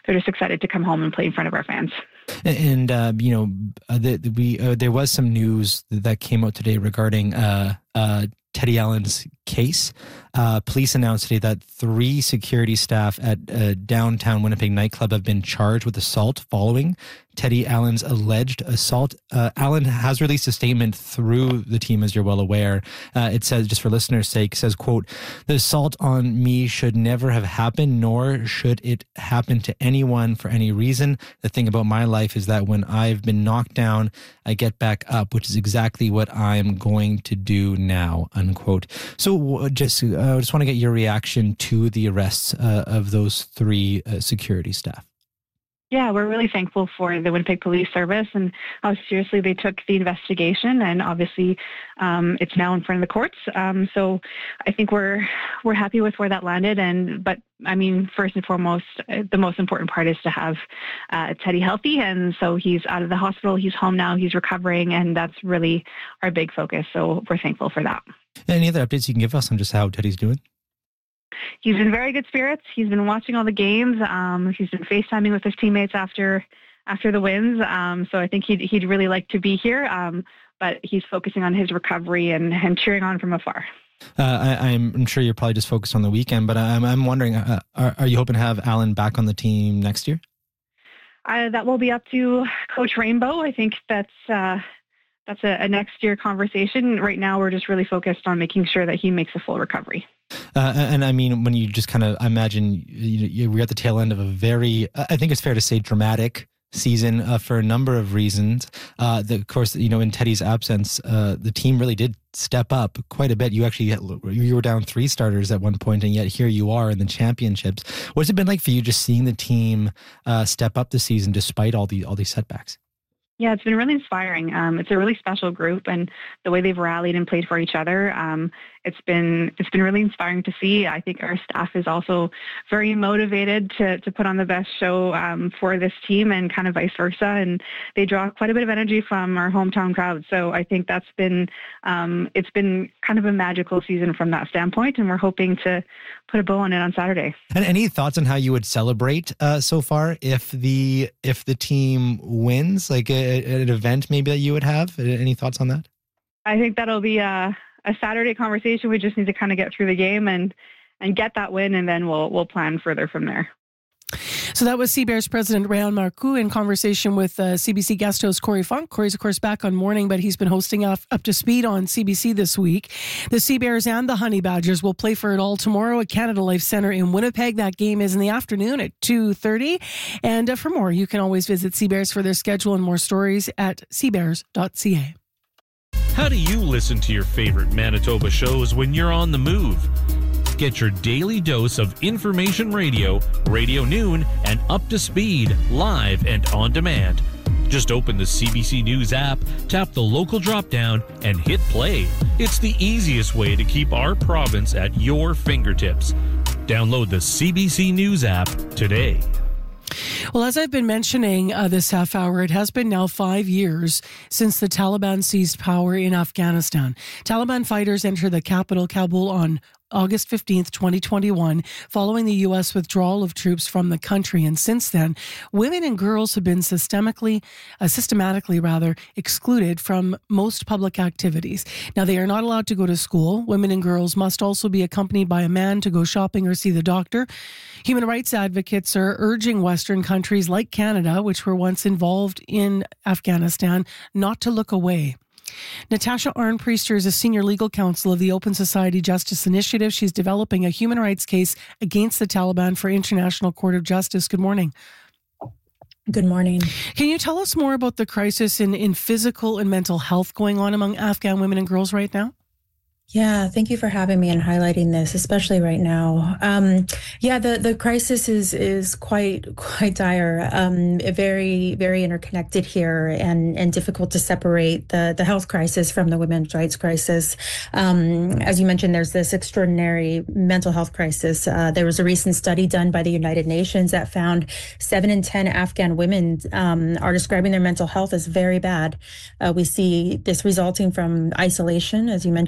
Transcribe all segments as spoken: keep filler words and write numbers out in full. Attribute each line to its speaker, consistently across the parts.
Speaker 1: they're just excited to come home and play in front of our fans.
Speaker 2: And, uh, you know, uh, the, the, we uh, there was some news that came out today regarding uh, uh, Teddy Allen's case. Uh, police announced today that three security staff at a downtown Winnipeg nightclub have been charged with assault following Teddy Allen's alleged assault. Uh, Allen has released a statement through the team, as you're well aware. Uh, it says, just for listeners' sake, says, quote, "The assault on me should never have happened, nor should it happen to anyone for any reason. The thing about my life is that when I've been knocked down, I get back up, which is exactly what I'm going to do now," unquote. So just, uh, just want to get your reaction to the arrests uh, of those three uh, security staff.
Speaker 1: Yeah, we're really thankful for the Winnipeg Police Service and how seriously they took the investigation. And obviously, um, it's now in front of the courts. Um, so I think we're we're happy with where that landed. And but I mean, first and foremost, the most important part is to have uh, Teddy healthy. And so he's out of the hospital. He's home now. He's recovering, and that's really our big focus. So we're thankful for that.
Speaker 2: Any other updates you can give us on just how Teddy's doing?
Speaker 1: He's in very good spirits. He's been watching all the games. Um, he's been FaceTiming with his teammates after after the wins. Um, so I think he'd he'd really like to be here. Um, but he's focusing on his recovery and, and cheering on from afar.
Speaker 2: Uh, I, I'm sure you're probably just focused on the weekend, but I'm I'm wondering, uh, are, are you hoping to have Allen back on the team next year?
Speaker 1: Uh, that will be up to Coach Rainbow. I think that's. Uh, That's a, a next year conversation. Right now, we're just really focused on making sure that he makes a full recovery.
Speaker 2: Uh, and I mean, when you just kind of imagine, you, you, we're at the tail end of a very, I think it's fair to say, dramatic season uh, for a number of reasons. Uh, the, of course, you know, in Teddy's absence, uh, the team really did step up quite a bit. You actually, you were down three starters at one point, and yet here you are in the championships. What's it been like for you just seeing the team uh, step up this season despite all the all these setbacks?
Speaker 1: Yeah, it's been really inspiring. Um, it's a really special group, and the way they've rallied and played for each other, um, it's been it's been really inspiring to see. I think our staff is also very motivated to to put on the best show um, for this team, and kind of vice versa. And they draw quite a bit of energy from our hometown crowd. So I think that's been um, it's been kind of a magical season from that standpoint, and we're hoping to put a bow on it on Saturday.
Speaker 2: And any thoughts on how you would celebrate uh, so far if the if the team wins, like a, an event maybe that you would have? Any thoughts on that?
Speaker 1: I think that'll be a, a Saturday conversation. We just need to kind of get through the game and and get that win, and then we'll we'll plan further from there.
Speaker 3: So that was Sea-Bears president Rayan Marcoux in conversation with uh, C B C guest host Corey Funk. Corey's, of course, back on morning, but he's been hosting up, up to speed on C B C this week. The Sea-Bears and the Honey Badgers will play for it all tomorrow at Canada Life Centre in Winnipeg. That game is in the afternoon at two thirty. And uh, for more, you can always visit Sea-Bears for their schedule and more stories at sea bears dot c a.
Speaker 4: How do you listen to your favorite Manitoba shows when you're on the move? Get your daily dose of information radio, Radio Noon, and Up to Speed, live and on demand. Just open the C B C News app, tap the local drop-down, and hit play. It's the easiest way to keep our province at your fingertips. Download the C B C News app today.
Speaker 3: Well, as I've been mentioning uh, this half hour, it has been now five years since the Taliban seized power in Afghanistan. Taliban fighters entered the capital, Kabul, on August fifteenth, twenty twenty-one, following the U S withdrawal of troops from the country. And since then, women and girls have been systemically, uh, systematically rather, excluded from most public activities. Now, they are not allowed to go to school. Women and girls must also be accompanied by a man to go shopping or see the doctor. Human rights advocates are urging Western countries like Canada, which were once involved in Afghanistan, not to look away. Natasha Arnpriester is a senior legal counsel of the Open Society Justice Initiative. She's developing a human rights case against the Taliban for International Court of Justice. Good morning.
Speaker 5: Good morning.
Speaker 3: Can you tell us more about the crisis in, in physical and mental health going on among Afghan women and girls right now?
Speaker 5: Yeah, thank you for having me and highlighting this, especially right now. Um, yeah, the, the crisis is is quite quite dire, um, very very interconnected here, and and difficult to separate the the health crisis from the women's rights crisis. Um, as you mentioned, there's this extraordinary mental health crisis. Uh, there was a recent study done by the United Nations that found seven in ten Afghan women um, are describing their mental health as very bad. Uh, we see this resulting from isolation, as you mentioned, women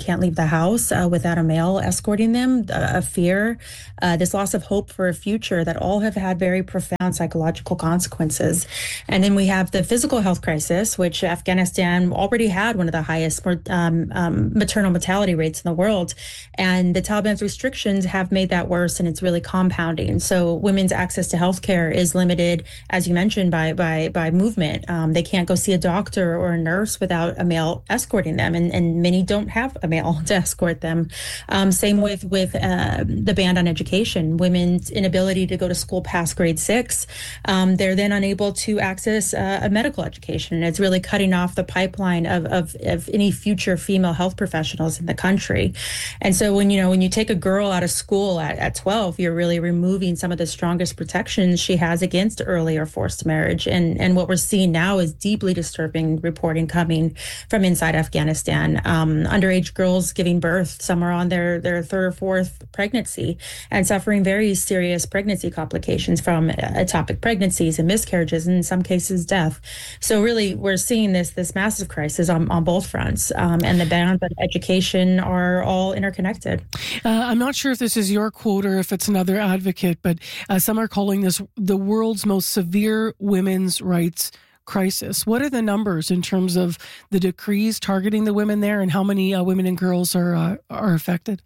Speaker 5: can't leave the house uh, without a male escorting them, a, a fear, uh, this loss of hope for a future that all have had very profound psychological consequences. And then we have the physical health crisis, which Afghanistan already had one of the highest um, um, maternal mortality rates in the world. And the Taliban's restrictions have made that worse, and it's really compounding. So women's access to healthcare is limited, as you mentioned, by by by movement. Um, they can't go see a doctor or a nurse without a male escorting them, and, and many don't have a male to escort them. Um, same with with uh, the ban on education. Women's inability to go to school past grade six, um, they're then unable to access uh, a medical education. And it's really cutting off the pipeline of, of of any future female health professionals in the country. And so when you know when you take a girl out of school at, at twelve, you're really removing some of the strongest protections she has against early or forced marriage. And and what we're seeing now is deeply disturbing reporting coming from inside Afghanistan. Um, underage girls giving birth, some are on their, their third or fourth pregnancy and suffering very serious pregnancy complications from ectopic pregnancies and miscarriages, and in some cases death. So really, we're seeing this this massive crisis on, on both fronts, um, and the bans on education are all interconnected.
Speaker 3: Uh, I'm not sure if this is your quote or if it's another advocate, but uh, some are calling this the world's most severe women's rights crisis. What are the numbers in terms of the decrees targeting the women there, and how many uh, women and girls are uh, are affected?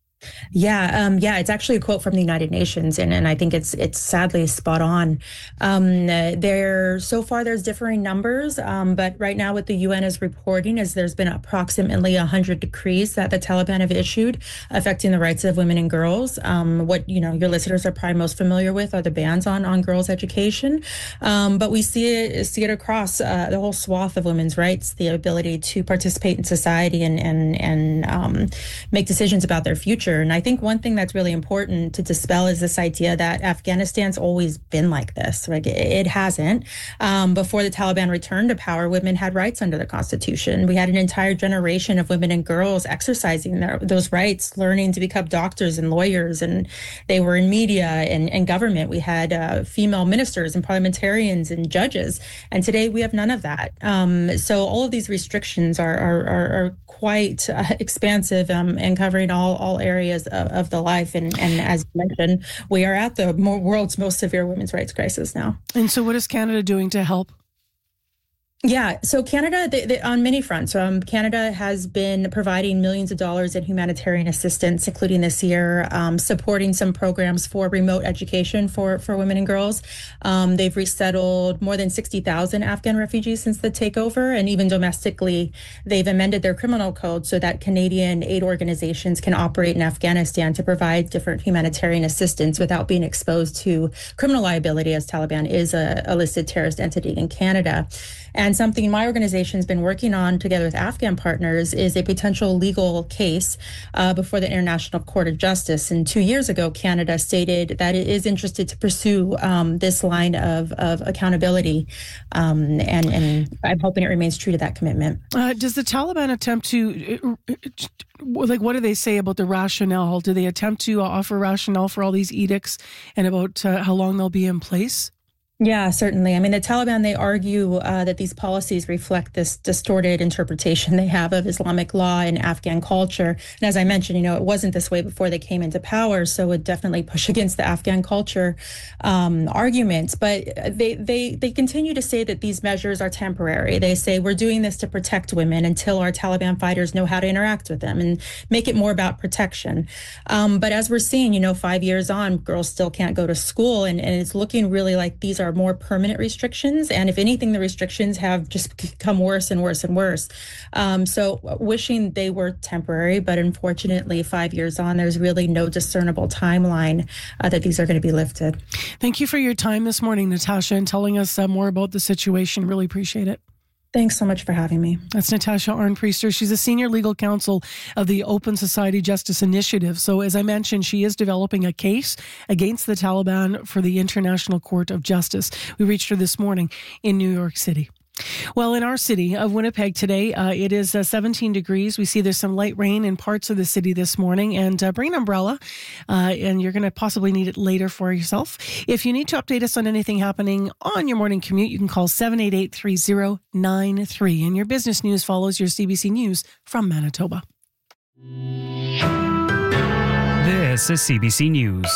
Speaker 5: Yeah, um, yeah, it's actually a quote from the United Nations, and, and I think it's it's sadly spot on. Um, there, so far, there's differing numbers, um, but right now what the U N is reporting is there's been approximately one hundred decrees that the Taliban have issued affecting the rights of women and girls. Um, what you know, your listeners are probably most familiar with are the bans on, on girls' education, um, but we see it see it across uh, the whole swath of women's rights, the ability to participate in society and and and um, make decisions about their future. And I think one thing that's really important to dispel is this idea that Afghanistan's always been like this. Like it hasn't. Um, before the Taliban returned to power, women had rights under the Constitution. We had an entire generation of women and girls exercising their, those rights, learning to become doctors and lawyers, and they were in media and, and government. We had uh, female ministers and parliamentarians and judges, and today we have none of that. Um, so all of these restrictions are are, are, are quite uh, expansive um, and covering all all areas Of, of the life. And, and as you mentioned, we are at the more, world's most severe women's rights crisis now.
Speaker 3: And so what is Canada doing to help?
Speaker 5: Yeah, so Canada, they, they, on many fronts, um, Canada has been providing millions of dollars in humanitarian assistance, including this year, um, supporting some programs for remote education for, for women and girls. Um, they've resettled more than sixty thousand Afghan refugees since the takeover, and even domestically, they've amended their criminal code so that Canadian aid organizations can operate in Afghanistan to provide different humanitarian assistance without being exposed to criminal liability, as Taliban is a, a listed terrorist entity in Canada. And something my organization has been working on together with Afghan partners is a potential legal case uh, before the International Court of Justice. And two years ago, Canada stated that it is interested to pursue um, this line of, of accountability. Um, and, and I'm hoping it remains true to that commitment.
Speaker 3: Uh, does the Taliban attempt to, like, what do they say about the rationale? Do they attempt to offer rationale for all these edicts and about uh, how long they'll be in place?
Speaker 5: Yeah, certainly. I mean, the Taliban, they argue uh, that these policies reflect this distorted interpretation they have of Islamic law and Afghan culture. And as I mentioned, you know, it wasn't this way before they came into power, so it would definitely push against the Afghan culture um, arguments. But they, they, they continue to say that these measures are temporary. They say we're doing this to protect women until our Taliban fighters know how to interact with them and make it more about protection. Um, but as we're seeing, you know, five years on, girls still can't go to school, and, and it's looking really like these are are more permanent restrictions. And if anything, the restrictions have just become worse and worse and worse. Um, so wishing they were temporary, but unfortunately, five years on, there's really no discernible timeline uh, that these are going to be lifted.
Speaker 3: Thank you for your time this morning, Natasha, and telling us uh, more about the situation. Really appreciate it.
Speaker 5: Thanks so much for having me.
Speaker 3: That's Natasha Arnpriester. She's a senior legal counsel of the Open Society Justice Initiative. So as I mentioned, she is developing a case against the Taliban for the International Court of Justice. We reached her this morning in New York City. Well, in our city of Winnipeg today, uh, it is uh, seventeen degrees. We see there's some light rain in parts of the city this morning, and uh, bring an umbrella, uh, and you're going to possibly need it later for yourself. If you need to update us on anything happening on your morning commute, you can call seven eight eight, three zero nine three. And your business news follows your C B C News from Manitoba.
Speaker 6: This is C B C News.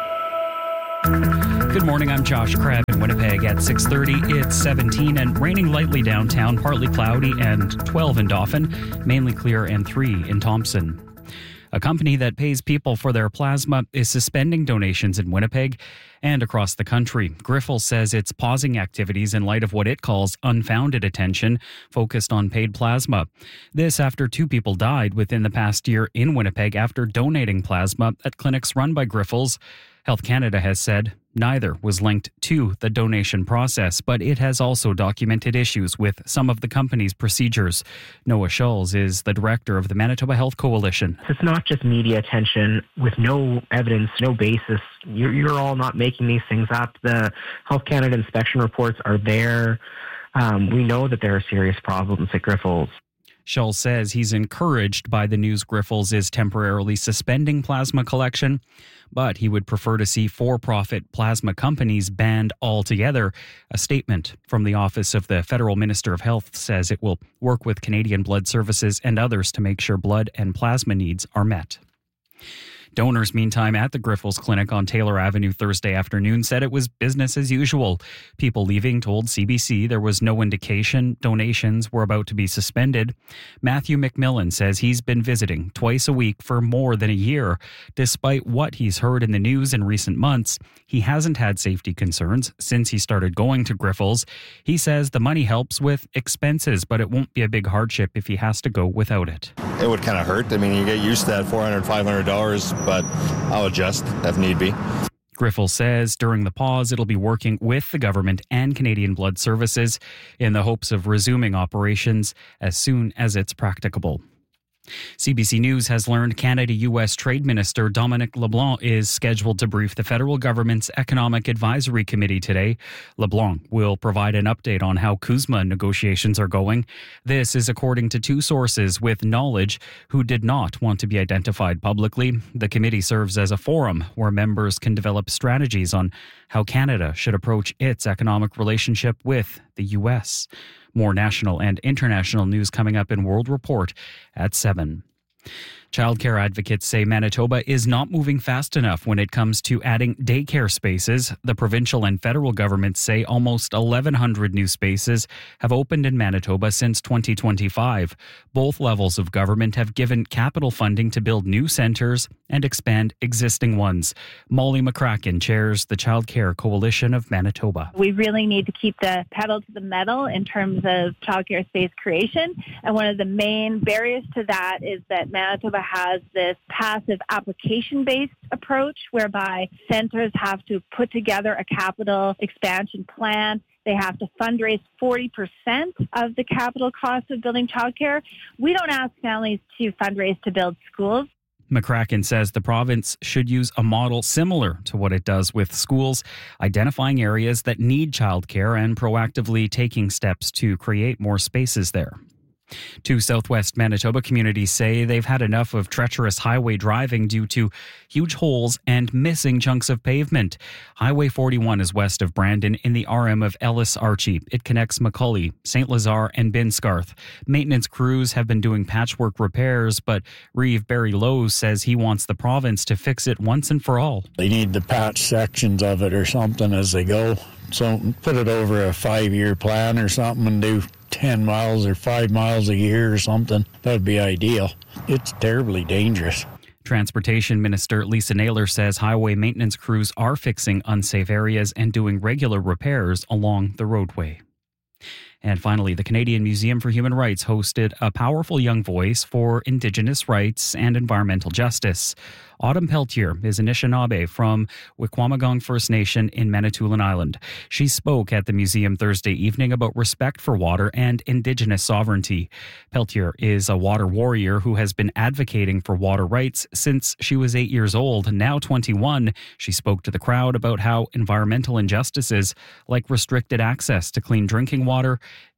Speaker 6: Good morning, I'm Josh Crabb in Winnipeg at six thirty. It's seventeen and raining lightly downtown, partly cloudy, and twelve in Dauphin, mainly clear, and three in Thompson. A company that pays people for their plasma is suspending donations in Winnipeg and across the country. Grifols says it's pausing activities in light of what it calls unfounded attention focused on paid plasma. This after two people died within the past year in Winnipeg after donating plasma at clinics run by Grifols. Health Canada has said neither was linked to the donation process, but it has also documented issues with some of the company's procedures. Noah Schulz is the director of the Manitoba Health Coalition.
Speaker 7: It's not just media attention with no evidence, no basis. You're, you're all not making these things up. The Health Canada inspection reports are there. Um, we know that there are serious problems at Grifols.
Speaker 6: Schulz says he's encouraged by the news Grifols is temporarily suspending plasma collection, but he would prefer to see for-profit plasma companies banned altogether. A statement from the Office of the Federal Minister of Health says it will work with Canadian Blood Services and others to make sure blood and plasma needs are met. Donors, meantime, at the Grifols Clinic on Taylor Avenue Thursday afternoon said it was business as usual. People leaving told C B C there was no indication donations were about to be suspended. Matthew McMillan says he's been visiting twice a week for more than a year. Despite what he's heard in the news in recent months, he hasn't had safety concerns since he started going to Grifols. He says the money helps with expenses, but it won't be a big hardship if he has to go without it.
Speaker 8: It would kind of hurt. I mean, you get used to that four hundred dollars, five hundred dollars, but I'll adjust if need be.
Speaker 6: Grifols says during the pause, it'll be working with the government and Canadian Blood Services in the hopes of resuming operations as soon as it's practicable. C B C News has learned Canada-U S Trade Minister Dominic LeBlanc is scheduled to brief the federal government's Economic Advisory Committee today. LeBlanc will provide an update on how CUSMA negotiations are going. This is according to two sources with knowledge who did not want to be identified publicly. The committee serves as a forum where members can develop strategies on how Canada should approach its economic relationship with the U S. More national and international news coming up in World Report at seven. Childcare advocates say Manitoba is not moving fast enough when it comes to adding daycare spaces. The provincial and federal governments say almost eleven hundred new spaces have opened in Manitoba since twenty twenty-five. Both levels of government have given capital funding to build new centres and expand existing ones. Molly McCracken chairs the Childcare Coalition of Manitoba.
Speaker 9: We really need to keep the pedal to the metal in terms of childcare space creation. And one of the main barriers to that is that Manitoba has this passive application-based approach whereby centres have to put together a capital expansion plan. They have to fundraise forty percent of the capital cost of building childcare. We don't ask families to fundraise to build schools.
Speaker 6: McCracken says the province should use a model similar to what it does with schools, identifying areas that need childcare and proactively taking steps to create more spaces there. Two southwest Manitoba communities say they've had enough of treacherous highway driving due to huge holes and missing chunks of pavement. Highway forty-one is west of Brandon in the R M of Ellis Archie. It connects McCully, Saint Lazare, and Binscarth. Maintenance crews have been doing patchwork repairs, but Reeve Barry Lowe says he wants the province to fix it once and for all.
Speaker 10: They need to patch sections of it or something as they go. So put it over a five-year plan or something and do ten miles or five miles a year or something. That would be ideal. It's terribly dangerous.
Speaker 6: Transportation Minister Lisa Naylor says highway maintenance crews are fixing unsafe areas and doing regular repairs along the roadway. And finally, the Canadian Museum for Human Rights hosted a powerful young voice for Indigenous rights and environmental justice. Autumn Peltier is Anishinaabe from Wikwamagong First Nation in Manitoulin Island. She spoke at the museum Thursday evening about respect for water and Indigenous sovereignty. Peltier is a water warrior who has been advocating for water rights since she was eight years old. Now twenty-one, she spoke to the crowd about how environmental injustices like restricted access to clean drinking water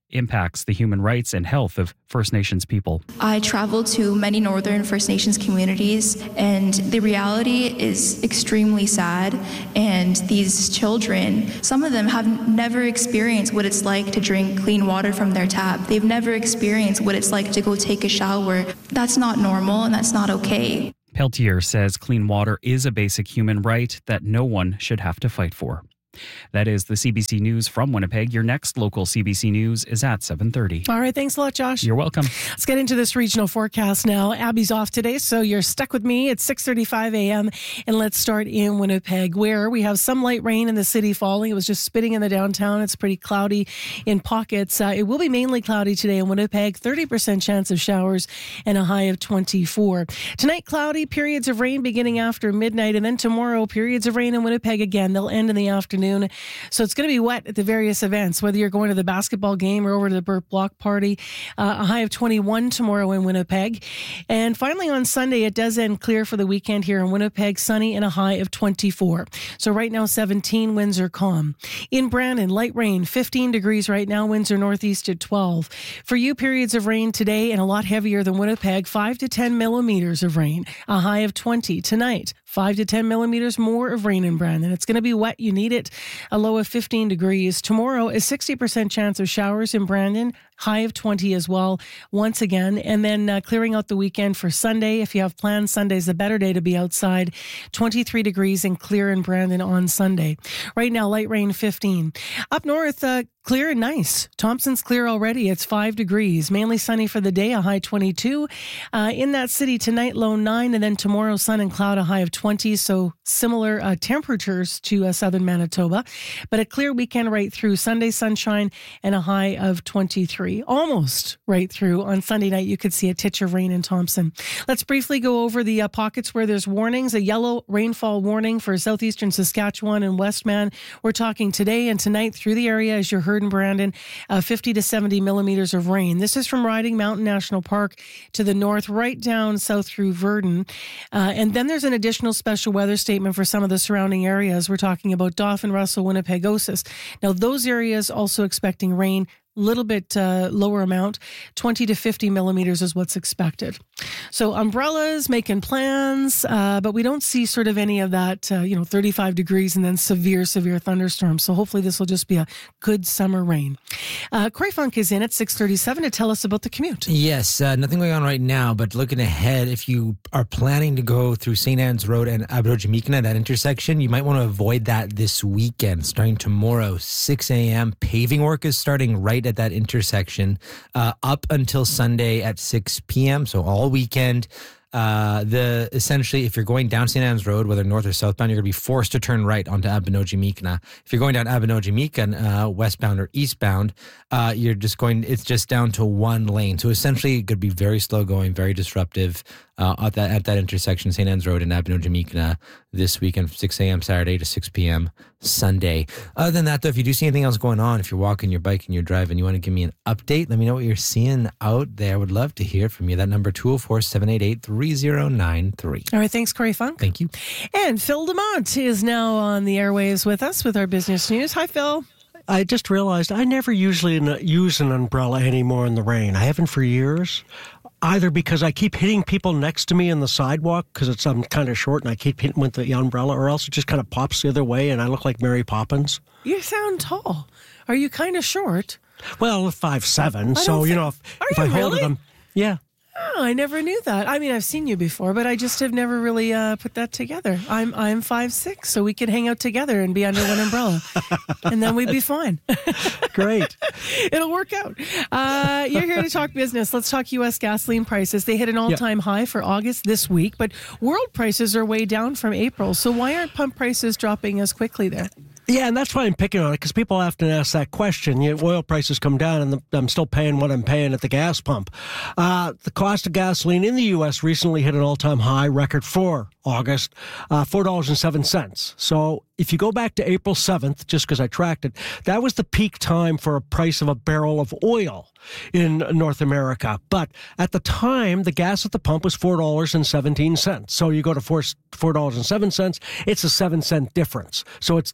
Speaker 6: impacts the human rights and health of First Nations people.
Speaker 11: I travel to many Northern First Nations communities, and the reality is extremely sad. And these children, some of them have never experienced what it's like to drink clean water from their tap. They've never experienced what it's like to go take a shower. That's not normal, and that's not okay.
Speaker 6: Peltier says clean water is a basic human right that no one should have to fight for. That is the C B C News from Winnipeg. Your next local C B C News is at seven thirty.
Speaker 3: All right, thanks a lot, Josh.
Speaker 6: You're welcome.
Speaker 3: Let's get into this regional forecast now. Abby's off today, so you're stuck with me. It's six thirty-five a.m., and let's start in Winnipeg, where we have some light rain in the city falling. It was just spitting in the downtown. It's pretty cloudy in pockets. Uh, it will be mainly cloudy today in Winnipeg, thirty percent chance of showers and a high of twenty-four. Tonight, cloudy, periods of rain beginning after midnight, and then tomorrow, periods of rain in Winnipeg again. They'll end in the afternoon. So it's going to be wet at the various events, whether you're going to the basketball game or over to the Burt Block party. Uh, a high of twenty-one tomorrow in Winnipeg. And finally on Sunday, it does end clear for the weekend here in Winnipeg, sunny and a high of twenty-four. So right now, seventeen, winds are calm. In Brandon, light rain, fifteen degrees right now, winds are northeast at twelve. For you, periods of rain today and a lot heavier than Winnipeg, five to ten millimeters of rain, a high of twenty. Tonight, five to ten millimeters more of rain in Brandon. It's going to be wet. You need it. A low of fifteen degrees. Tomorrow, a sixty percent chance of showers in Brandon. High of twenty as well, once again. And then uh, clearing out the weekend for Sunday. If you have plans, Sunday's a better day to be outside. twenty-three degrees and clear in Brandon on Sunday. Right now, light rain, fifteen. Up north, uh, clear and nice. Thompson's clear already. It's five degrees. Mainly sunny for the day, a high twenty-two. Uh, in that city tonight, low nine. And then tomorrow, sun and cloud, a high of twenty. So similar uh, temperatures to uh, southern Manitoba. But a clear weekend right through. Sunday, sunshine and a high of twenty-three. Almost right through. On Sunday night, you could see a titch of rain in Thompson. Let's briefly go over the uh, pockets where there's warnings. A yellow rainfall warning for southeastern Saskatchewan and Westman. We're talking today and tonight through the area, as you heard in Brandon, uh, fifty to seventy millimeters of rain. This is from Riding Mountain National Park to the north, right down south through Verdun. Uh, and then there's an additional special weather statement for some of the surrounding areas. We're talking about Dauphin, Russell, Winnipeg, Osis. Now, those areas also expecting rain. Little bit uh, lower amount, twenty to fifty millimeters is what's expected. So umbrellas, making plans, uh, but we don't see sort of any of that, uh, you know, thirty-five degrees and then severe, severe thunderstorms. So hopefully this will just be a good summer rain. Uh, Corey Funk is in at six thirty-seven to tell us about the commute.
Speaker 2: Yes, uh, nothing going on right now, but looking ahead, if you are planning to go through Saint Anne's Road and Abrochimikina, that intersection, you might want to avoid that this weekend. Starting tomorrow, six a.m., paving work is starting right at that intersection uh, up until Sunday at six p.m. So all weekend. Uh, the essentially, if you're going down Saint Anne's Road, whether north or southbound, you're going to be forced to turn right onto Abinochimikina. If you're going down Abinochimikina, uh, westbound or eastbound, uh, you're just going. It's just down to one lane. So essentially, it could be very slow going, very disruptive uh, at that at that intersection, Saint Anne's Road and Abinochimikina this weekend, from six a.m. Saturday to six p.m. Sunday. Other than that, though, if you do see anything else going on, if you're walking, you're biking, you're driving, you want to give me an update, let me know what you're seeing out there. I would love to hear from you. That number, two oh four, seven eight eight, three oh nine three.
Speaker 3: All right, thanks, Corey Funk.
Speaker 2: Thank you.
Speaker 3: And Phil Demont is now on the airwaves with us with our business news. Hi, Phil.
Speaker 12: I just realized I never usually use an umbrella anymore in the rain. I haven't for years. Either because I keep hitting people next to me in the sidewalk because it's I'm kind of short and I keep hitting with the umbrella, or else it just kind of pops the other way and I look like Mary Poppins.
Speaker 3: You sound tall. Are you kind of short?
Speaker 12: Well, five seven. So
Speaker 3: think,
Speaker 12: you know, if, if
Speaker 3: you
Speaker 12: I hold
Speaker 3: really?
Speaker 12: it, I'm yeah.
Speaker 3: Oh, I never knew that. I mean, I've seen you before, but I just have never really uh, put that together. I'm I'm five six, so we could hang out together and be under one umbrella, and then we'd be fine.
Speaker 12: Great.
Speaker 3: It'll work out. Uh, you're here to talk business. Let's talk U S gasoline prices. They hit an all-time yep. high for August this week, but world prices are way down from April. So why aren't pump prices dropping as quickly there?
Speaker 12: Yeah, and that's why I'm picking on it, because people often ask that question. You know, oil prices come down, and the, I'm still paying what I'm paying at the gas pump. Uh, the cost of gasoline in the U S recently hit an all-time high record for August, uh, four dollars and seven cents. So if you go back to April seventh, just because I tracked it, that was the peak time for a price of a barrel of oil in North America. But at the time, the gas at the pump was four dollars and seventeen cents. So you go to four dollars and seven cents, it's a seven cent difference. So it's down about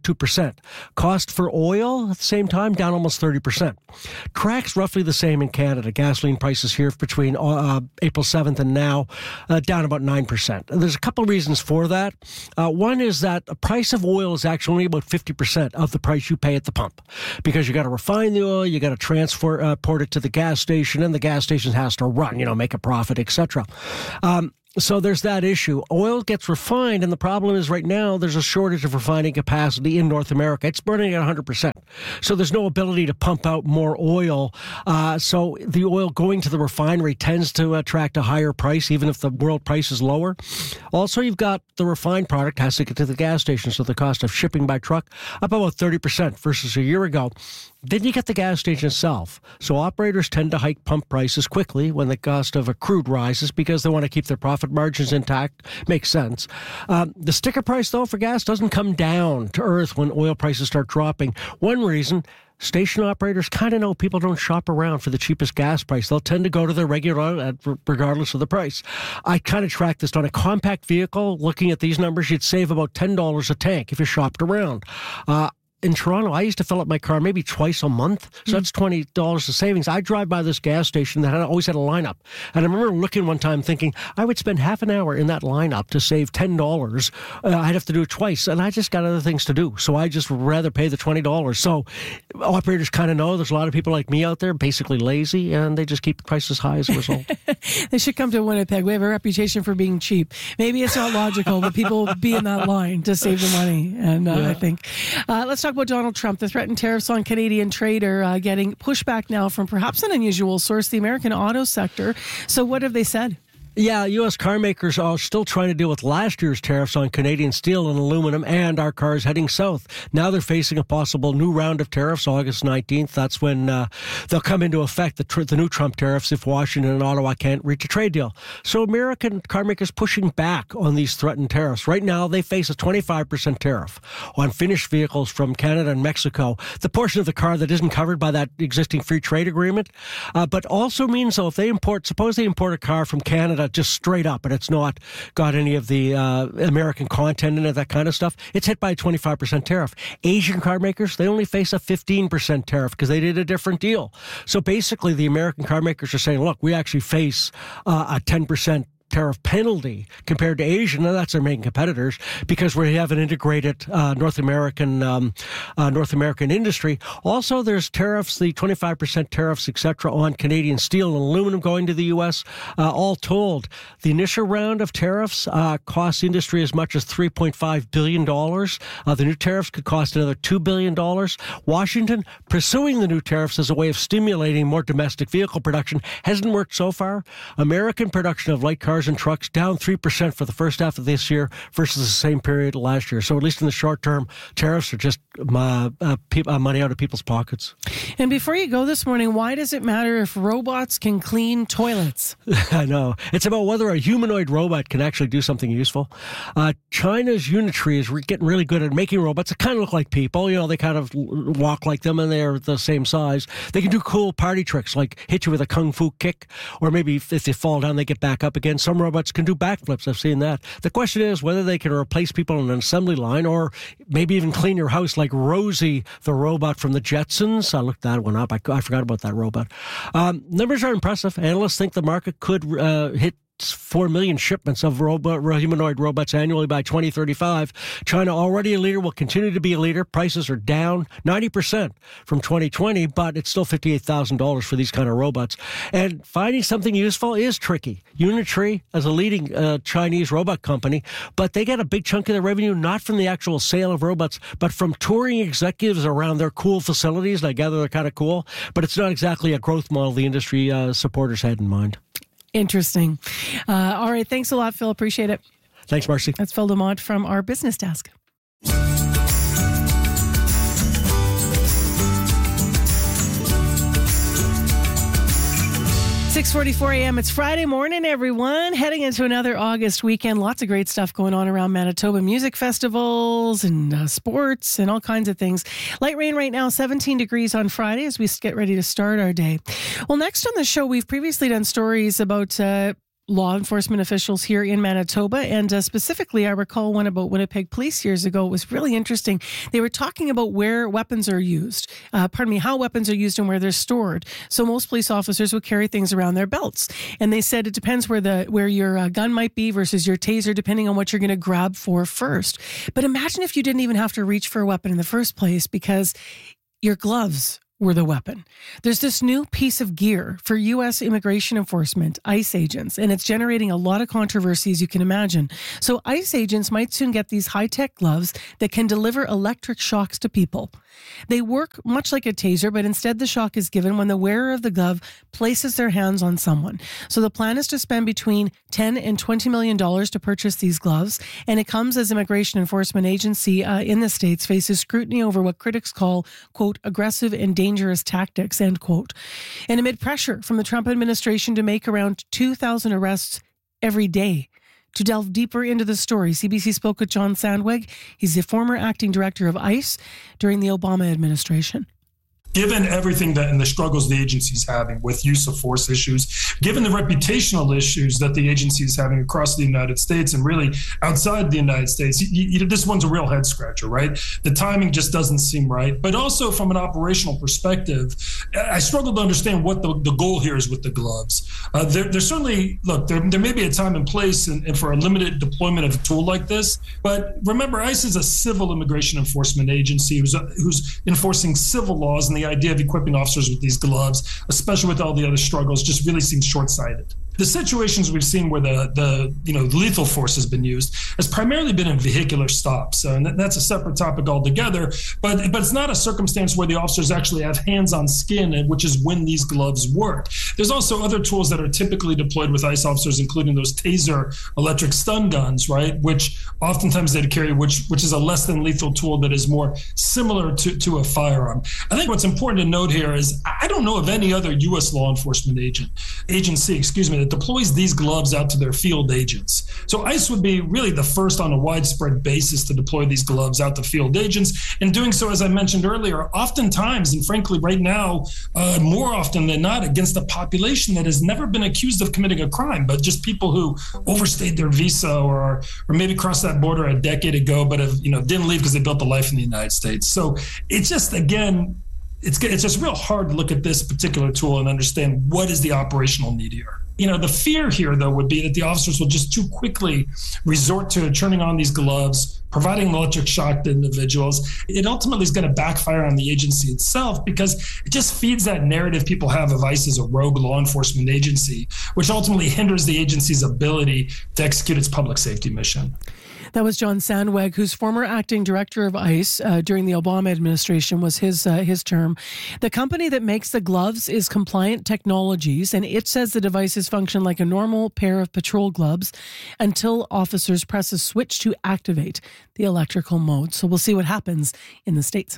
Speaker 12: about two percent. Cost for oil at the same time, down almost thirty percent. Track's roughly the same in Canada. Gasoline prices here between uh, April seventh and now, uh, down about nine percent. And there's a couple of reasons for that. Uh, one is that the price of oil is actually only about fifty percent of the price you pay at the pump, because you got to refine the oil, you got to transport uh, port it to the gas station, and the gas station has to run, you know, make a profit, et cetera. Um, So there's that issue. Oil gets refined, and the problem is right now there's a shortage of refining capacity in North America. It's burning at one hundred percent. So there's no ability to pump out more oil. Uh, so the oil going to the refinery tends to attract a higher price, even if the world price is lower. Also, you've got the refined product has to get to the gas station, so the cost of shipping by truck up about thirty percent versus a year ago. Then you get the gas station itself. So operators tend to hike pump prices quickly when the cost of a crude rises because they want to keep their profit margins intact. Makes sense. Um, the sticker price, though, for gas doesn't come down to earth when oil prices start dropping. One reason, station operators kind of know people don't shop around for the cheapest gas price. They'll tend to go to their regular regardless of the price. I kind of track this on a compact vehicle. Looking at these numbers, you'd save about ten dollars a tank if you shopped around. Uh, In Toronto, I used to fill up my car maybe twice a month, so that's twenty dollars of savings. I drive by this gas station that had, always had a lineup, and I remember looking one time thinking, I would spend half an hour in that lineup to save ten dollars. Uh, I'd have to do it twice, and I just got other things to do, so I just would rather pay the twenty dollars. So operators kind of know there's a lot of people like me out there, basically lazy, and they just keep prices high as a result.
Speaker 3: They should come to Winnipeg. We have a reputation for being cheap. Maybe it's not logical, but people will be in that line to save the money, and uh, yeah. I think. Uh, let's talk about Donald Trump. The threatened tariffs on Canadian trade are uh, getting pushback now from perhaps an unusual source, the American auto sector. So what have they said?
Speaker 12: Yeah, U S car makers are still trying to deal with last year's tariffs on Canadian steel and aluminum and our cars heading south. Now they're facing a possible new round of tariffs August nineteenth. That's when uh, they'll come into effect, the, tr- the new Trump tariffs, if Washington and Ottawa can't reach a trade deal. So American car makers pushing back on these threatened tariffs. Right now, they face a twenty-five percent tariff on finished vehicles from Canada and Mexico, the portion of the car that isn't covered by that existing free trade agreement. Uh, but also means, though, if they import, suppose they import a car from Canada just straight up, and it's not got any of the uh, American content in it, that kind of stuff, it's hit by a twenty-five percent tariff. Asian car makers, they only face a fifteen percent tariff because they did a different deal. So basically, the American car makers are saying, look, we actually face uh, a ten percent tariff penalty compared to Asia. Now, that's their main competitors because we have an integrated uh, North American um, uh, North American industry. Also, there's tariffs, the twenty-five percent tariffs, et cetera, on Canadian steel and aluminum going to the U S. Uh, all told, the initial round of tariffs uh, cost the industry as much as three point five billion dollars. Uh, the new tariffs could cost another two billion dollars. Washington pursuing the new tariffs as a way of stimulating more domestic vehicle production hasn't worked so far. American production of light cars and trucks down three percent for the first half of this year versus the same period last year. So at least in the short term, tariffs are just uh, uh, pe- uh, money out of people's pockets.
Speaker 3: And before you go this morning, why does it matter if robots can clean toilets?
Speaker 12: I know. It's about whether a humanoid robot can actually do something useful. Uh, China's Unitree is re- getting really good at making robots that kind of look like people. You know, they kind of walk like them and they're the same size. They can do cool party tricks like hit you with a kung fu kick, or maybe if they fall down, they get back up again. Some robots can do backflips. I've seen that. The question is whether they can replace people on an assembly line or maybe even clean your house like Rosie, the robot from the Jetsons. I looked that one up. I, I forgot about that robot. Um, numbers are impressive. Analysts think the market could uh, hit four million shipments of robot, humanoid robots annually by twenty thirty-five. China, already a leader, will continue to be a leader. Prices are down ninety percent from twenty twenty, but it's still fifty-eight thousand dollars for these kind of robots. And finding something useful is tricky. Unitree is a leading uh, Chinese robot company, but they get a big chunk of their revenue not from the actual sale of robots, but from touring executives around their cool facilities. I gather they're kind of cool, but it's not exactly a growth model the industry uh, supporters had in mind.
Speaker 3: Interesting. Uh, all right. Thanks a lot, Phil. Appreciate it.
Speaker 12: Thanks, Marcy.
Speaker 3: That's Phil Demott from our business desk. six forty-four a.m. It's Friday morning, everyone. Heading into another August weekend. Lots of great stuff going on around Manitoba. Music festivals and uh, sports and all kinds of things. Light rain right now, seventeen degrees on Friday as we get ready to start our day. Well, next on the show, we've previously done stories about... Uh, law enforcement officials here in Manitoba. And uh, specifically, I recall one about Winnipeg Police years ago. It was really interesting. They were talking about where weapons are used, uh, pardon me, how weapons are used and where they're stored. So most police officers would carry things around their belts. And they said it depends where the where your uh, gun might be versus your taser, depending on what you're going to grab for first. But imagine if you didn't even have to reach for a weapon in the first place because your gloves were the weapon. There's this new piece of gear for U S immigration enforcement, ICE agents, and it's generating a lot of controversy, as you can imagine. So ICE agents might soon get these high-tech gloves that can deliver electric shocks to people. They work much like a taser, but instead the shock is given when the wearer of the glove places their hands on someone. So the plan is to spend between ten and twenty million dollars to purchase these gloves, and it comes as Immigration Enforcement Agency uh, in the States faces scrutiny over what critics call, quote, aggressive and dangerous tactics, end quote. And amid pressure from the Trump administration to make around two thousand arrests every day. To delve deeper into the story, C B C spoke with John Sandweg. He's the former acting director of ICE during the Obama administration.
Speaker 13: Given everything that and the struggles the agency is having with use of force issues, given the reputational issues that the agency is having across the United States and really outside the United States, you, you, this one's a real head scratcher, right? The timing just doesn't seem right. But also from an operational perspective, I struggle to understand what the, the goal here is with the gloves. Uh, there, there's certainly, look, there, there may be a time and place and, and for a limited deployment of a tool like this. But remember, ICE is a civil immigration enforcement agency who's, who's enforcing civil laws, and the The idea of equipping officers with these gloves, especially with all the other struggles, just really seems short-sighted. The situations we've seen where the, the you know lethal force has been used has primarily been in vehicular stops, and that's a separate topic altogether. But but it's not a circumstance where the officers actually have hands-on skin, which is when these gloves work. There's also other tools that are typically deployed with ICE officers, including those taser electric stun guns, right? Which oftentimes they carry, which which is a less than lethal tool that is more similar to to a firearm. I think what's important to note here is I don't know of any other U S law enforcement agent agency, excuse me, that deploys these gloves out to their field agents. So ICE would be really the first on a widespread basis to deploy these gloves out to field agents. And doing so, as I mentioned earlier, oftentimes, and frankly, right now, uh, more often than not, against a population that has never been accused of committing a crime, but just people who overstayed their visa or or maybe crossed that border a decade ago, but have, you know, didn't leave because they built a life in the United States. So it's just, again, It's it's just real hard to look at this particular tool and understand what is the operational need here. You know, the fear here, though, would be that the officers will just too quickly resort to turning on these gloves, providing electric shock to individuals. It ultimately is going to backfire on the agency itself because it just feeds that narrative people have of ICE as a rogue law enforcement agency, which ultimately hinders the agency's ability to execute its public safety mission.
Speaker 3: That was John Sandweg, who's former acting director of ICE uh, during the Obama administration, was his uh, his term. The company that makes the gloves is Compliant Technologies, and it says the devices function like a normal pair of patrol gloves until officers press a switch to activate the electrical mode. So we'll see what happens in the States.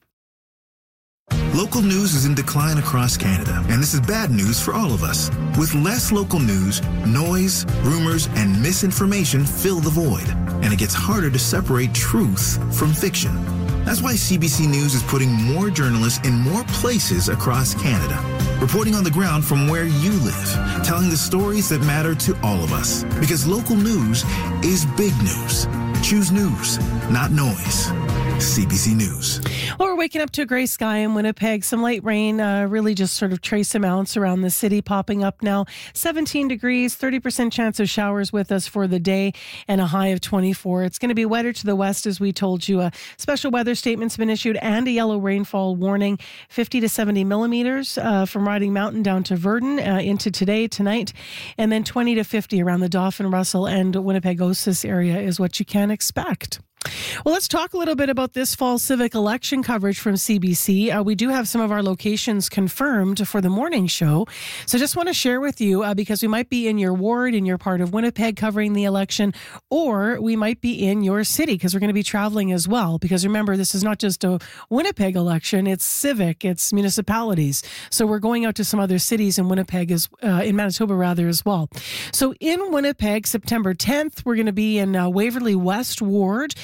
Speaker 14: Local news is in decline across Canada, and this is bad news for all of us. With less local news, noise, rumors, and misinformation fill the void, and it gets harder to separate truth from fiction. That's why C B C News is putting more journalists in more places across Canada, reporting on the ground from where you live, telling the stories that matter to all of us. Because local news is big news. Choose news, not noise. C B C News.
Speaker 3: Well, we're waking up to a gray sky in Winnipeg. Some light rain, uh, really just sort of trace amounts around the city popping up now. seventeen degrees, thirty percent chance of showers with us for the day, and a high of twenty-four. It's going to be wetter to the west, as we told you. A special weather statement's been issued and a yellow rainfall warning, fifty to seventy millimeters uh, from Riding Mountain down to Verdun uh, into today, tonight, and then twenty to fifty around the Dauphin, Russell, and Winnipeg-Osis area is what you can expect. Well, let's talk a little bit about this fall civic election coverage from C B C. Uh, we do have some of our locations confirmed for the morning show. So just want to share with you, uh, because we might be in your ward, in your part of Winnipeg covering the election, or we might be in your city because we're going to be traveling as well. Because remember, this is not just a Winnipeg election, it's civic, it's municipalities. So we're going out to some other cities in Winnipeg, as uh, in Manitoba rather, as well. So in Winnipeg, September tenth, we're going to be in uh, Waverly West Ward.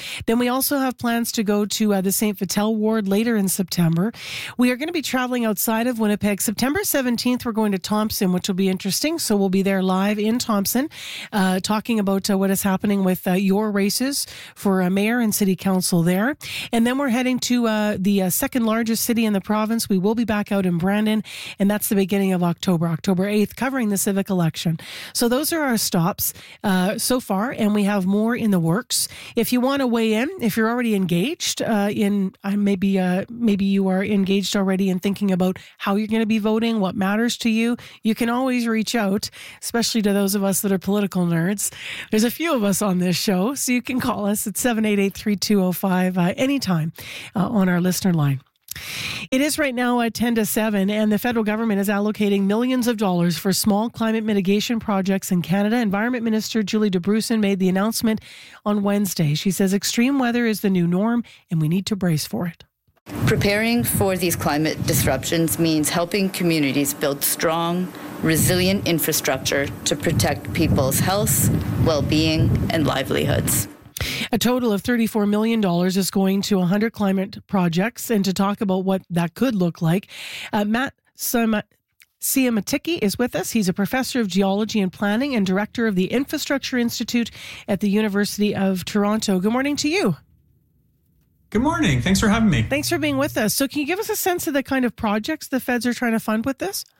Speaker 3: Then we also have plans to go to uh, the Saint Vital ward later in September. We are going to be traveling outside of Winnipeg. September seventeenth, we're going to Thompson, which will be interesting. So we'll be there live in Thompson, uh, talking about uh, what is happening with uh, your races for uh, mayor and city council there. And then we're heading to uh, the uh, second largest city in the province. We will be back out in Brandon, and that's the beginning of October, October eighth, covering the civic election. So those are our stops uh, so far, and we have more in the works. If you want to weigh in, if you're already engaged uh, in uh, maybe uh, maybe you are engaged already in thinking about how you're going to be voting, what matters to you, you can always reach out, especially to those of us that are political nerds. There's a few of us on this show, so you can call us at seven eight eight, three two zero five uh, anytime uh, on our listener line. It is right now at ten to seven, and the federal government is allocating millions of dollars for small climate mitigation projects in Canada. Environment Minister Julie DeBrusen made the announcement on Wednesday. She says extreme weather is the new norm, and we need to brace for it.
Speaker 15: Preparing for these climate disruptions means helping communities build strong, resilient infrastructure to protect people's health, well-being, and livelihoods.
Speaker 3: A total of thirty-four million dollars is going to one hundred climate projects, and to talk about what that could look like, uh, Matt Sima- Siamatiki is with us. He's a professor of geology and planning and director of the Infrastructure Institute at the University of Toronto. Good morning to you.
Speaker 16: Good morning. Thanks for having me.
Speaker 3: Thanks for being with us. So can you give us a sense of the kind of projects the feds are trying to fund with this?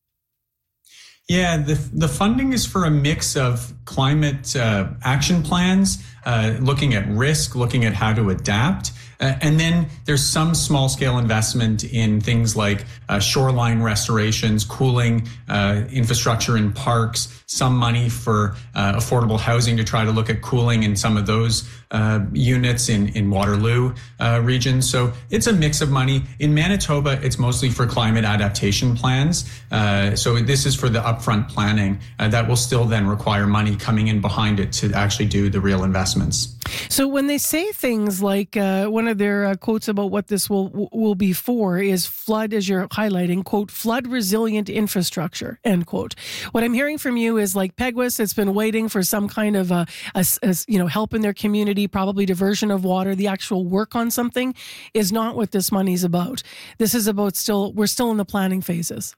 Speaker 16: Yeah, the the funding is for a mix of climate uh, action plans, uh, looking at risk, looking at how to adapt. Uh, and then there's some small scale investment in things like uh, shoreline restorations, cooling, uh, infrastructure in parks, some money for uh, affordable housing to try to look at cooling in some of those uh, units in, in Waterloo uh, region. So it's a mix of money. In Manitoba, it's mostly for climate adaptation plans. Uh, so this is for the upfront planning uh, that will still then require money coming in behind it to actually do the real investments.
Speaker 3: So when they say things like uh, one of their uh, quotes about what this will will be for is flood, as you're highlighting, quote, flood resilient infrastructure, end quote. What I'm hearing from you is like Peguis, it's been waiting for some kind of a, a, a you know help in their community, probably diversion of water. The actual work on something is not what this money's about. This is about still, we're still in the planning phases.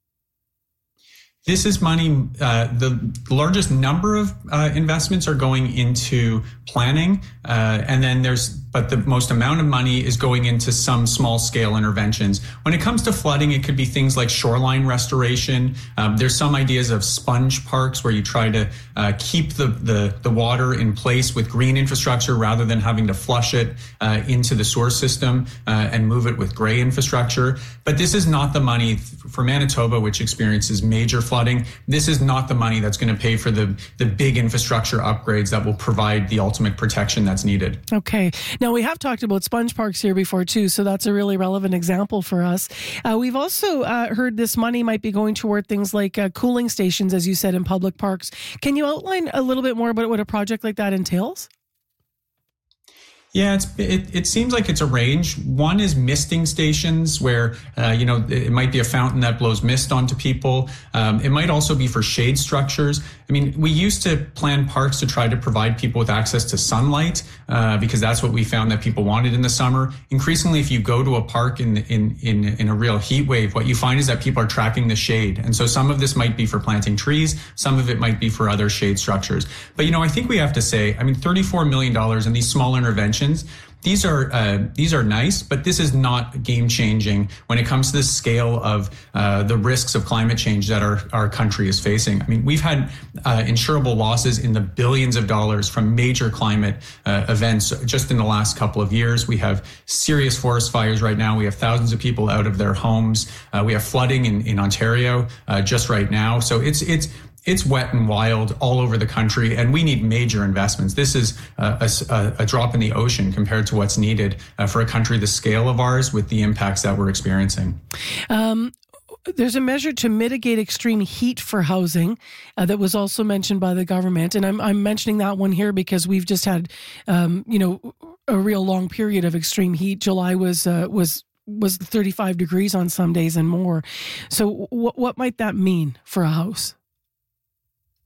Speaker 16: This is money, uh, the largest number of uh, investments are going into planning, uh, and then there's, but the most amount of money is going into some small scale interventions. When it comes to flooding, it could be things like shoreline restoration. Um, there's some ideas of sponge parks where you try to uh, keep the, the, the water in place with green infrastructure rather than having to flush it uh, into the sewer system uh, and move it with gray infrastructure. But this is not the money for Manitoba, which experiences major flooding. This is not the money that's going to pay for the, the big infrastructure upgrades that will provide the ultimate protection that's needed.
Speaker 3: Okay. Now, we have talked about sponge parks here before, too, so that's a really relevant example for us. Uh, we've also uh, heard this money might be going toward things like uh, cooling stations, as you said, in public parks. Can you outline a little bit more about what a project like that entails?
Speaker 16: Yeah, it's, it, it seems like it's a range. One is misting stations where, uh, you know, it might be a fountain that blows mist onto people. Um, it might also be for shade structures. I mean, we used to plan parks to try to provide people with access to sunlight uh, because that's what we found that people wanted in the summer. Increasingly, if you go to a park in, in, in, in a real heat wave, what you find is that people are tracking the shade. And so some of this might be for planting trees. Some of it might be for other shade structures. But, you know, I think we have to say, I mean, thirty-four million dollars in these small interventions, These are uh, these are nice, but this is not game changing when it comes to the scale of uh, the risks of climate change that our, our country is facing. I mean, we've had uh, insurable losses in the billions of dollars from major climate uh, events just in the last couple of years. We have serious forest fires right now. We have thousands of people out of their homes. Uh, we have flooding in, in Ontario uh, just right now. So it's it's. It's wet and wild all over the country, and we need major investments. This is a, a, a drop in the ocean compared to what's needed uh, for a country the scale of ours with the impacts that we're experiencing. Um,
Speaker 3: there's a measure to mitigate extreme heat for housing uh, that was also mentioned by the government, and I'm, I'm mentioning that one here because we've just had, um, you know, a real long period of extreme heat. July was uh, was was thirty-five degrees on some days and more. So, w- what might that mean for a house?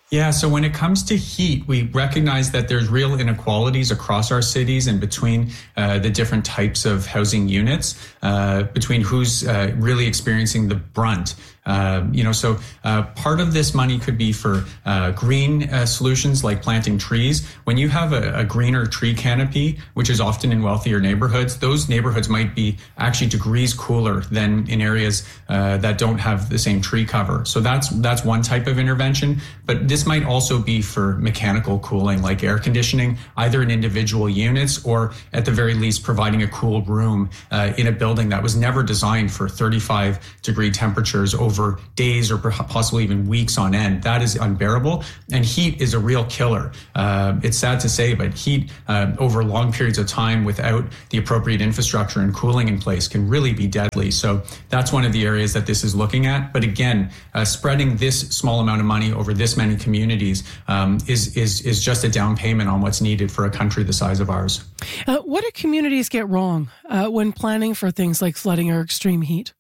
Speaker 16: Yeah, so when it comes to heat, we recognize that there's real inequalities across our cities and between uh, the different types of housing units, uh, between who's uh, really experiencing the brunt. Uh, you know, so uh, part of this money could be for uh, green uh, solutions like planting trees. When you have a, a greener tree canopy, which is often in wealthier neighborhoods, those neighborhoods might be actually degrees cooler than in areas uh, that don't have the same tree cover. So that's that's one type of intervention. But this might also be for mechanical cooling, like air conditioning, either in individual units or at the very least providing a cool room uh, in a building that was never designed for thirty-five degree temperatures over over days or possibly even weeks on end. That is unbearable. And heat is a real killer. Uh, it's sad to say, but heat uh, over long periods of time without the appropriate infrastructure and cooling in place can really be deadly. So that's one of the areas that this is looking at. But again, uh, spreading this small amount of money over this many communities um, is, is, is just a down payment on what's needed for a country the size of ours.
Speaker 3: Uh, what do communities get wrong uh, when planning for things like flooding or extreme heat?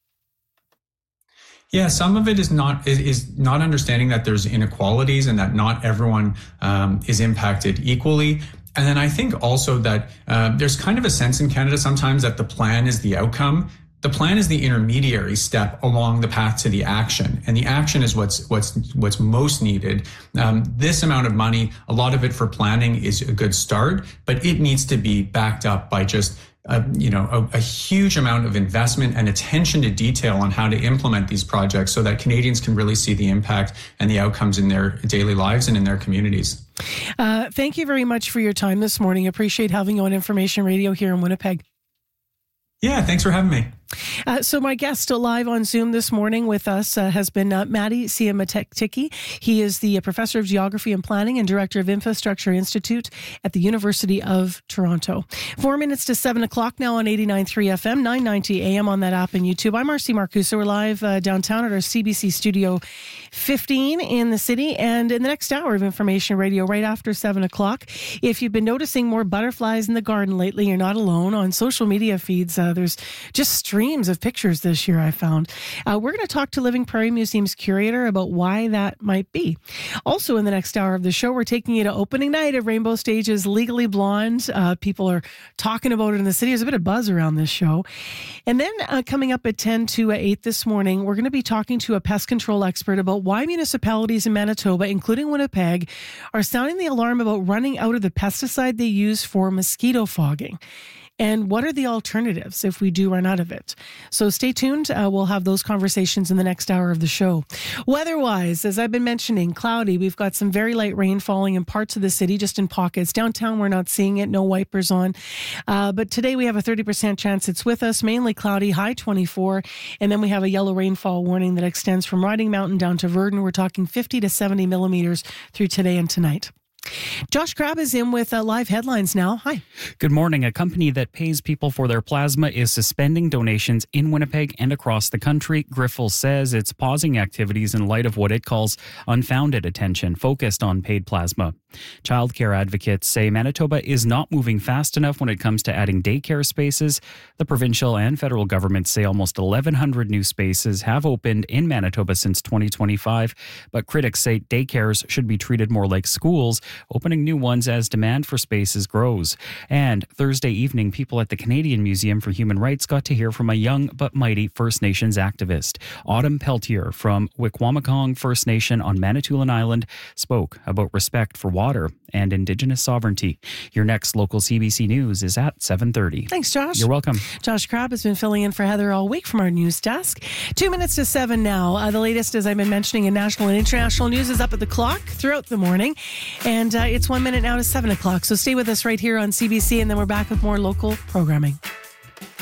Speaker 16: Yeah, some of it is not is, is not understanding that there's inequalities and that not everyone um, is impacted equally. And then I think also that uh, there's kind of a sense in Canada sometimes that the plan is the outcome. The plan is the intermediary step along the path to the action, and the action is what's what's what's most needed. Um, this amount of money, a lot of it for planning, is a good start, but it needs to be backed up by just Uh, you know, a, a huge amount of investment and attention to detail on how to implement these projects so that Canadians can really see the impact and the outcomes in their daily lives and in their communities.
Speaker 3: Uh, thank you very much for your time this morning. Appreciate having you on Information Radio here in Winnipeg.
Speaker 16: Yeah, thanks for having me.
Speaker 3: Uh, so my guest live on Zoom this morning with us uh, has been uh, Matti Siemiatkiki. He is the uh, Professor of Geography and Planning and Director of Infrastructure Institute at the University of Toronto. Four minutes to seven o'clock now on eighty-nine point three F M, nine ninety A M on that app and YouTube. I'm Marcy Marcusa. We're live uh, downtown at our C B C Studio fifteen in the city, and in the next hour of Information Radio right after seven o'clock. If you've been noticing more butterflies in the garden lately, you're not alone. On social media feeds, uh, there's just streams of pictures this year, I found. Uh, we're going to talk to Living Prairie Museum's curator about why that might be. Also in the next hour of the show, we're taking you to opening night of Rainbow Stage's Legally Blonde. Uh, people are talking about it in the city. There's a bit of buzz around this show. And then uh, coming up at ten to eight this morning, we're going to be talking to a pest control expert about why municipalities in Manitoba, including Winnipeg, are sounding the alarm about running out of the pesticide they use for mosquito fogging. And what are the alternatives if we do run out of it? So stay tuned. Uh, we'll have those conversations in the next hour of the show. Weather-wise, as I've been mentioning, cloudy. We've got some very light rain falling in parts of the city, just in pockets. Downtown, we're not seeing it. No wipers on. Uh, but today we have a thirty percent chance it's with us. Mainly cloudy, high twenty-four. And then we have a yellow rainfall warning that extends from Riding Mountain down to Verdun. We're talking fifty to seventy millimeters through today and tonight. Josh Crabb is in with uh, live headlines now. Hi.
Speaker 6: Good morning. A company that pays people for their plasma is suspending donations in Winnipeg and across the country. Grifols says it's pausing activities in light of what it calls unfounded attention focused on paid plasma. Childcare advocates say Manitoba is not moving fast enough when it comes to adding daycare spaces. The provincial and federal governments say almost eleven hundred new spaces have opened in Manitoba since twenty twenty-five, but critics say daycares should be treated more like schools, opening new ones as demand for spaces grows. And Thursday evening, people at the Canadian Museum for Human Rights got to hear from a young but mighty First Nations activist. Autumn Peltier from Wikwamacong First Nation on Manitoulin Island spoke about respect for water and Indigenous sovereignty. Your next local C B C News is at seven thirty.
Speaker 3: Thanks, Josh.
Speaker 6: You're welcome.
Speaker 3: Josh Crabb has been filling in for Heather all week from our news desk. Two minutes to seven now. Uh, the latest, as I've been mentioning, in national and international news is up at the clock throughout the morning. And uh, it's one minute now to seven o'clock. So stay with us right here on C B C, and then we're back with more local programming.